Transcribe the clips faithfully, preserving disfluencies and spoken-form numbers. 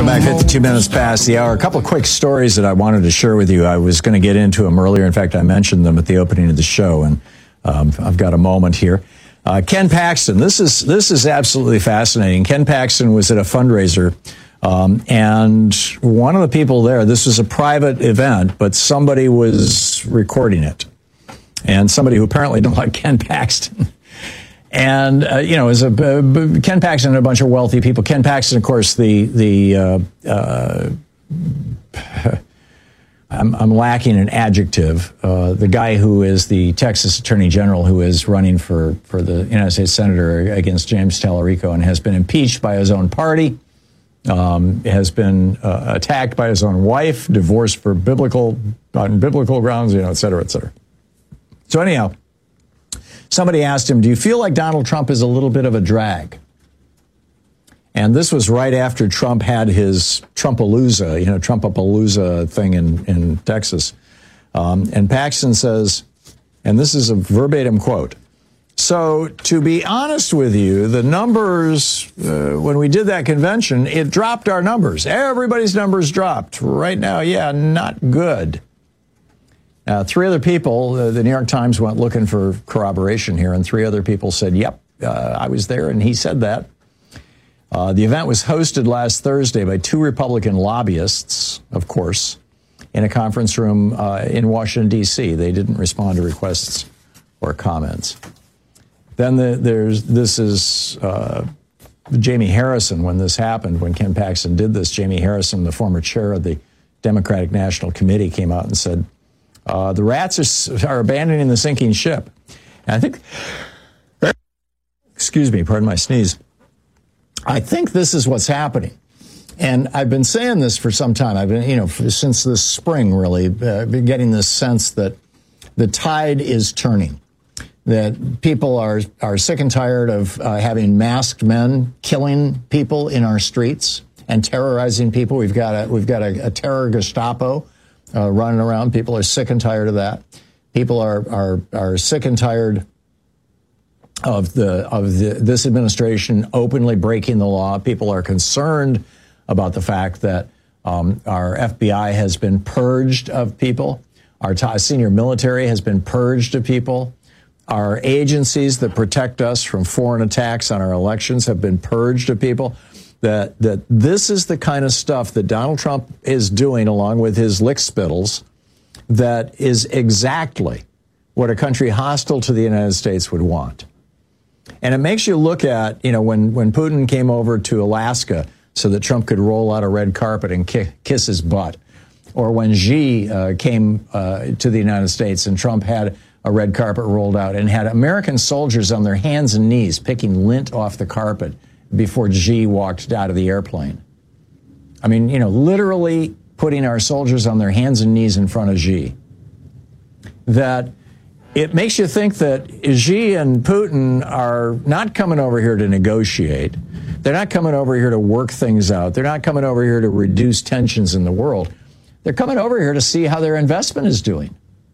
back, fifty-two minutes past the hour. A couple of quick stories that I wanted to share with you. I was going to get into them earlier. In fact, I mentioned them at the opening of the show, and um, I've got a moment here. Uh, Ken Paxton, this is this is absolutely fascinating. Ken Paxton was at a fundraiser, um, and one of the people there, this was a private event, but somebody was recording it, and somebody who apparently didn't like Ken Paxton. And, uh, you know, as a, uh, Ken Paxton and a bunch of wealthy people. Ken Paxton, of course, the, the, uh, uh, I'm, I'm lacking an adjective. Uh, the guy who is the Texas Attorney General who is running for, for the United States Senator against James Tallarico and has been impeached by his own party, um, has been uh, attacked by his own wife, divorced for biblical, on biblical grounds, you know, et cetera, et cetera. So anyhow, somebody asked him, do you feel like Donald Trump is a little bit of a drag? And this was right after Trump had his Trumpalooza, you know, Trumpapalooza thing in, in Texas. Um, and Paxton says, and this is a verbatim quote, so to be honest with you, the numbers, uh, when we did that convention, it dropped our numbers. Everybody's numbers dropped. Right now, yeah, not good. Uh, three other people, uh, the New York Times went looking for corroboration here, and three other people said, yep, uh, I was there, and he said that. Uh, the event was hosted last Thursday by two Republican lobbyists, of course, in a conference room uh, in Washington, D C They didn't respond to requests or comments. Then the, there's this is uh, Jamie Harrison, when this happened, when Ken Paxton did this, Jamie Harrison, the former chair of the Democratic National Committee, came out and said, Uh, the rats are, are abandoning the sinking ship. And I think, excuse me, pardon my sneeze. I think this is what's happening. And I've been saying this for some time. I've been, you know, for, since this spring, really, uh, been getting this sense that the tide is turning, that people are, are sick and tired of uh, having masked men killing people in our streets and terrorizing people. We've got a, we've got a, a terror Gestapo Uh, running around. People are sick and tired of that. People are are are sick and tired of the of the, this administration openly breaking the law. People are concerned about the fact that um, our F B I has been purged of people. Our t- senior military has been purged of people. Our agencies that protect us from foreign attacks on our elections have been purged of people. That that this is the kind of stuff that Donald Trump is doing, along with his lickspittles, that is exactly what a country hostile to the United States would want. And it makes you look at, you know, when, when Putin came over to Alaska so that Trump could roll out a red carpet and ki- kiss his butt, or when Xi uh, came uh, to the United States and Trump had a red carpet rolled out and had American soldiers on their hands and knees picking lint off the carpet before Xi walked out of the airplane. I mean, you know, literally putting our soldiers on their hands and knees in front of Xi. That it makes you think that Xi and Putin are not coming over here to negotiate. They're not coming over here to work things out. They're not coming over here to reduce tensions in the world. They're coming over here to see how their investment is doing.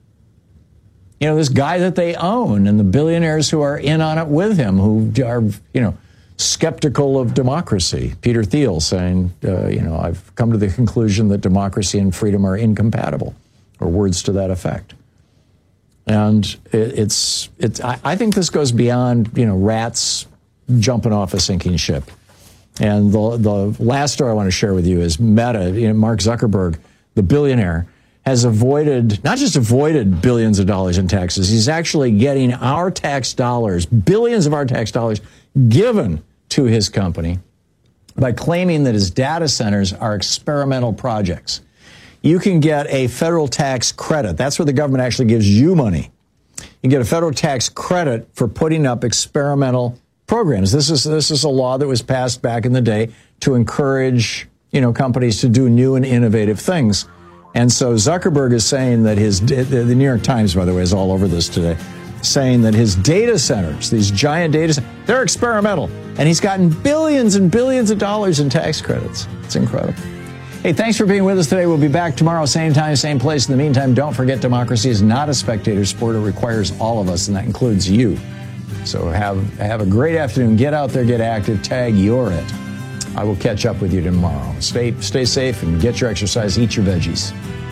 You know, this guy that they own and the billionaires who are in on it with him, who are, you know, skeptical of democracy. Peter Thiel saying, uh, you know, I've come to the conclusion that democracy and freedom are incompatible, or words to that effect. And it, it's, it's. I, I think this goes beyond, you know, rats jumping off a sinking ship. And the the last story I want to share with you is Meta. You know, Mark Zuckerberg, the billionaire, has avoided, not just avoided billions of dollars in taxes, he's actually getting our tax dollars, billions of our tax dollars, given to his company by claiming that his data centers are experimental projects. You can get a federal tax credit. That's where the government actually gives you money. You get a federal tax credit for putting up experimental programs. This is this is a law that was passed back in the day to encourage, you know, companies to do new and innovative things. And so Zuckerberg is saying that his, the New York Times, by the way, is all over this today, saying that his data centers, these giant data centers, they're experimental. And he's gotten billions and billions of dollars in tax credits. It's incredible. Hey, thanks for being with us today. We'll be back tomorrow, same time, same place. In the meantime, don't forget, democracy is not a spectator sport. It requires all of us, and that includes you. So have, have a great afternoon. Get out there, get active, tag You're It. I will catch up with you tomorrow. Stay, stay safe and get your exercise. Eat your veggies.